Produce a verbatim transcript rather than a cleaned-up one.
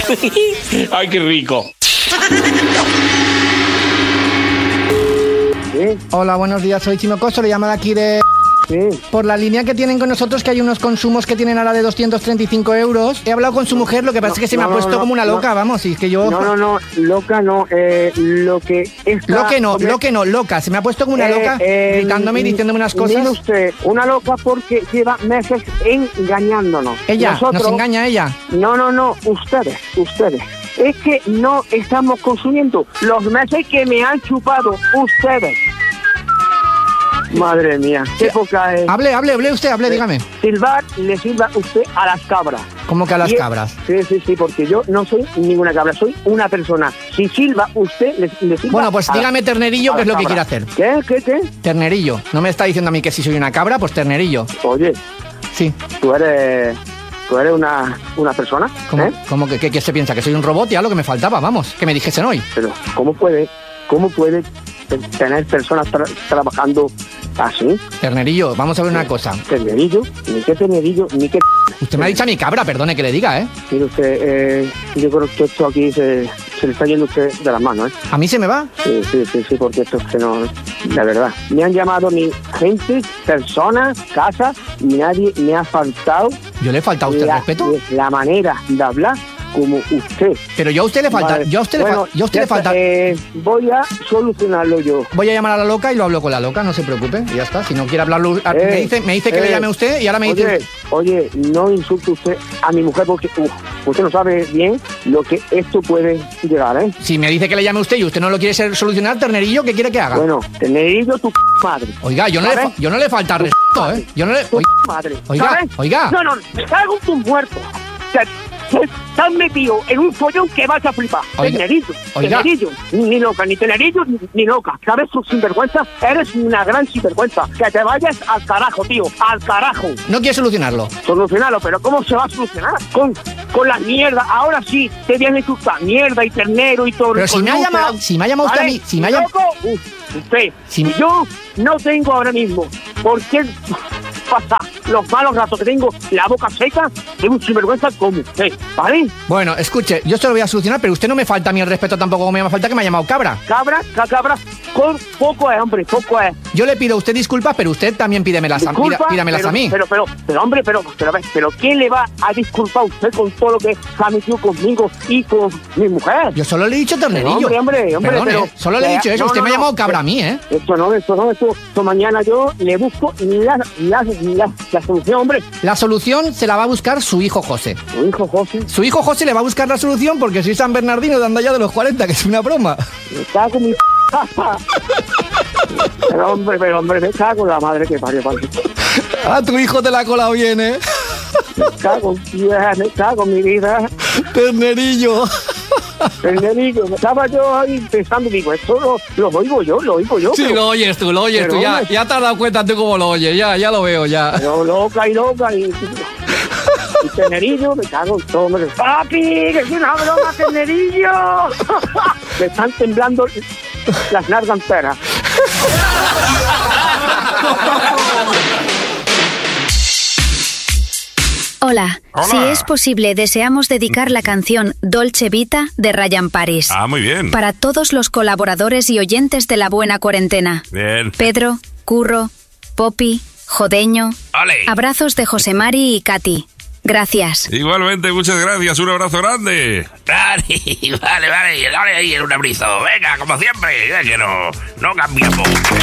Ay, qué rico. ¿Sí? Hola, buenos días, soy Chimo Coso, le llamo de aquí de... Sí. Por la línea que tienen con nosotros, que hay unos consumos que tienen ahora de doscientos treinta y cinco euros. He hablado con su mujer, lo que pasa No, es que se no, me ha no, puesto no, como una no. loca, vamos, y es que yo... No, no, no, loca no, eh, lo que está... Lo que no, hombre, lo que no, loca, se me ha puesto como una eh, loca, eh, gritándome y diciéndome unas cosas. Mire usted, una loca porque lleva meses engañándonos. Ella, Nosotros, nos engaña ella. No, no, no, ustedes, ustedes. Es que no estamos consumiendo los meses que me han chupado ustedes. Madre mía, qué época es. Hable, hable, hable usted, hable, dígame. Silbar le silba usted a las cabras. ¿Cómo que a las Y es- cabras? Sí, sí, sí, porque yo no soy ninguna cabra, soy una persona. Si silba, usted le, le silba. Bueno, pues a la- dígame ternerillo, a que es la lo que quiere cabra. hacer. ¿Qué, qué, qué? Ternerillo. No me está diciendo a mí que si soy una cabra, pues ternerillo. Oye, Sí. tú eres, tú eres una, una persona, ¿Cómo, ¿eh? cómo que, que, que se piensa? ¿Que soy un robot? Ya lo que me faltaba, vamos, que me dijesen hoy. Pero, ¿cómo puede, cómo puede te- tener personas tra- trabajando así? Ternerillo, vamos a ver una cosa. Tenerillo, ni qué tenerillo, ni qué... Usted me ha dicho a mi cabra, perdone que le diga, ¿eh? Mire usted, eh, yo creo que esto aquí se, se le está yendo a usted de las manos, ¿eh? ¿A mí se me va? Sí, sí, sí, sí, porque esto es que no... La verdad, me han llamado mi gente, personas, casas, y nadie me ha faltado ¿Yo le he faltado a usted el la, respeto? la manera de hablar como usted. Pero yo a usted le falta... Vale. Yo a usted, le, Bueno, fa- yo a usted ya le está, falta... eh, voy a solucionarlo yo. Voy a llamar a la loca y lo hablo con la loca, no se preocupe, y ya está. Si no quiere hablarlo... a- Eh, me dice, me dice que le eh, llame a usted y ahora me Oye, dice... oye, no insulte usted a mi mujer porque uf, usted no sabe bien lo que esto puede llegar, ¿eh? Si me dice que le llame a usted y usted no lo quiere ser- solucionar, ternerillo, ¿qué quiere que haga? Bueno, tenerillo tu madre. Oiga, yo no, le, ¿Sabes? fa- yo no le falta respeto, ¿eh? Yo no le... Tu Oiga, madre. oiga, ¿sabes? oiga. No, no, me cago en tus muertos. Te, te, estás metido en un follón que vas a flipar. Oiga, Tenerillo, oiga. tenerillo. Ni loca, ni tenerillo, ni, ni loca. ¿Sabes? Su sinvergüenza. Eres una gran sinvergüenza. Que te vayas al carajo, tío. Al carajo. No quiere solucionarlo. Solucionarlo, pero ¿cómo se va a solucionar? Con, con las mierdas. Ahora sí, te vienen a insultar mierda y ternero y todo. Pero si me ha llamado, si me ha llamado usted a mí, si me ha llamado... Loco, uf, usted. Si me- Yo no tengo ahora mismo por qué pasa los malos ratos que tengo, la boca seca, de un sinvergüenza como usted, ¿vale? Bueno, escuche, yo se lo voy a solucionar, pero usted no me falta a mí el respeto tampoco como me falta que me ha llamado cabra. Cabra, ca- cabra, con poco es, hombre, poco es. Yo le pido a usted disculpas, pero usted también pídemelas a, Disculpa, pida- pídamelas pero, a mí. Pero, pero, pero, hombre, pero, pero, pero, pero, ¿quién le va a disculpar a usted con todo lo que se ha metido conmigo y con mi mujer? Yo solo le he dicho Pero, ternerillo. hombre, hombre, hombre, Perdone, pero... ¿eh? Solo le he eh, dicho eso, no, usted no, me ha no, llamado cabra eh, a mí, ¿eh? Esto no, esto no, esto, esto mañana yo le busco la, la, la, la solución, hombre. La solución se la va a buscar su hijo José. Tu hijo José, Su hijo José le va a buscar la solución porque soy San Bernardino de anda ya de los cuarenta, que es una broma. me cago en mi p***. Pero hombre, pero hombre, me cago en la madre que parió, padre. Ah, tu hijo te la ha colado bien, ¿eh? Me cago, yeah, me cago en mi vida. Ternerillo. Tenerillo, estaba yo ahí pensando, digo, esto lo, lo oigo yo, lo oigo yo. Sí, pero, lo oyes tú, lo oyes pero, tú. Ya, hombre. ya te has dado cuenta tú cómo lo oyes, ya, ya lo veo, ya. pero loca y loca y... Y Tenerillo, me cago en todo. Me... ¡Papi, que es una broma, Tenerillo! Me están temblando las nalgas enteras. Hola. Hola. Si es posible, deseamos dedicar la canción Dolce Vita de Ryan Paris Ah, muy bien. para todos los colaboradores y oyentes de La Buena Cuarentena. Bien. Pedro, Curro, Poppy, Jodeño. ¡Ole! Abrazos de José Mari y Katy. Gracias. Igualmente, muchas gracias. Un abrazo grande. Vale, vale, vale. Dale ahí en un abrizo. Venga, como siempre. Ya que no, no cambiamos.